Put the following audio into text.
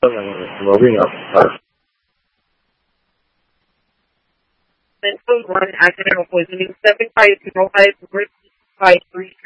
Moving up. Central 1 accidental poisoning 7505 Ripley 53